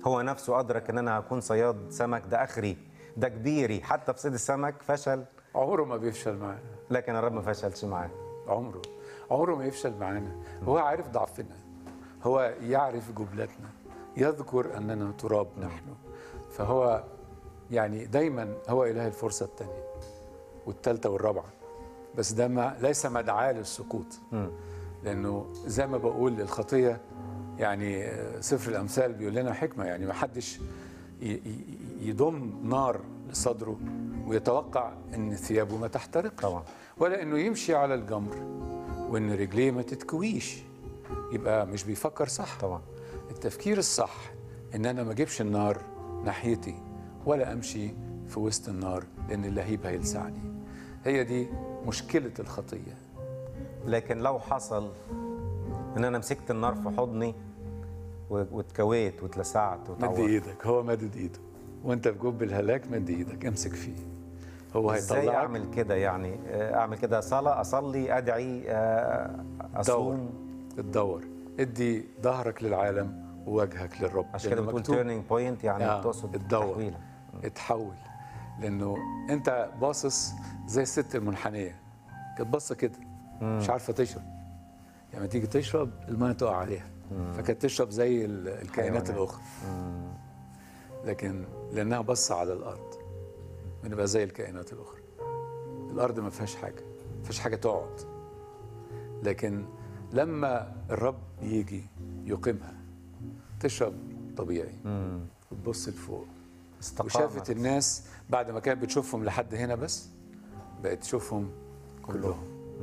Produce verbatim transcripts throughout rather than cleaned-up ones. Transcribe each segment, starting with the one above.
هو نفسه أدرك إن أنا هكون صياد سمك، ده آخري، ده كبيري، حتى في صيد السمك فشل. عمره ما بيفشل معانا، لكن الرب ما فشلش معاه. عمره عمره ما يفشل معانا. هو عارف ضعفنا، هو يعرف جبلتنا، يذكر أننا تراب نحن. فهو يعني دايما هو إله الفرصة الثانية والثالثة والرابعة، بس ده ما ليس مدعاة للسقوط. لأنه زي ما بقول الخطية، يعني سفر الأمثال بيقول لنا حكمة، يعني ما حدش يضم نار لصدره ويتوقع أن ثيابه ما تحترقش طبعا. ولا أنه يمشي على الجمر وأن رجليه ما تتكويش، يبقى مش بيفكر صح. طبعا. التفكير الصح أن أنا ما أجيبش النار ناحيتي ولا أمشي في وسط النار، لأن اللهيب هيلسعني. هي دي مشكلة الخطية. لكن لو حصل ان انا مسكت النار في حضني واتكويت واتلسعت واتعورت، مد ايدك، هو مدد ايده وانت في جوب الهلاك، مد ايدك امسك فيه، هو هيطلعك. ازاي اعمل كده؟ يعني اعمل كده صلاة، اصلي، ادعي، اصوم؟ تدور، ادي ظهرك للعالم ووجهك للرب. عشان كده بتقول تيرنينج بوينت، يعني آه تقصد الدور، اتحول. لانه انت باصص زي الست المنحنيه، كانت باصه كده مش عارفه تشرب، لما يعني تيجي تشرب الماء تقع عليها، فكانت تشرب زي الكائنات الاخرى. مم. لكن لانها بصه على الارض بنبقى زي الكائنات الاخرى. الارض ما فيهاش حاجه، ما فيهاش حاجه تقعد. لكن لما الرب يجي يقيمها تشرب طبيعي، وتبص لفوق. وشافت الناس بعد ما كانت بتشوفهم لحد هنا بس، بقت تشوفهم كلهم.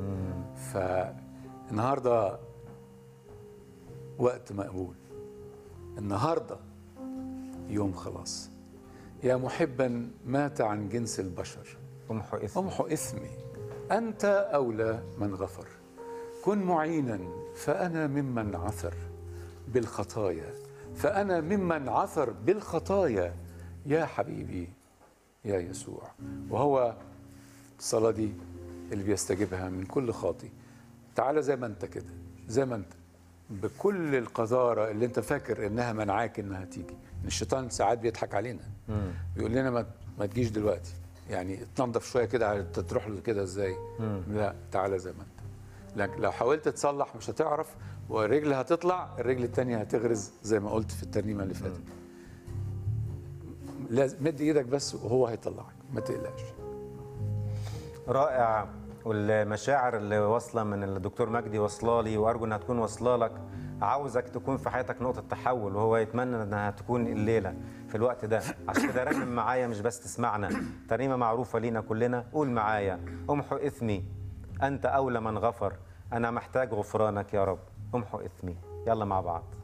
فالنهارده وقت مقبول، النهارده يوم خلاص. يا محبا مات عن جنس البشر، امحو اثمي امحو اثمي، انت اولى من غفر. كن معينا فانا ممن عثر بالخطايا، فانا ممن عثر بالخطايا يا حبيبي يا يسوع. وهو الصلاة دي اللي بيستجيبها من كل خاطي. تعالى زي ما انت كده، زي ما انت، بكل القذارة اللي انت فاكر انها منعاك انها تيجي. الشيطان ساعات بيضحك علينا، مم. بيقول لنا ما, ما تجيش دلوقتي، يعني تنظف شوية كده، تروح له كده ازاي؟ مم. لا، تعالى زي ما انت. لكن لو حاولت تصلح مش هتعرف، والرجل هتطلع، الرجل التانية هتغرز زي ما قلت في الترنيمة اللي فاتت. لازم مد ايدك بس وهو هيطلعك، ما تقلقش. رائع. والمشاعر اللي واصله من الدكتور مجدي واصله لي، وارجو انها تكون واصله لك. عاوزك تكون في حياتك نقطه تحول، وهو يتمنى انها تكون الليله في الوقت ده. عشان كده رنم معايا، مش بس تسمعنا، ترنيمه معروفه لينا كلنا. قول معايا: امحو اثمي، انت اولى من غفر، انا محتاج غفرانك يا رب، امحو اثمي. يلا مع بعض.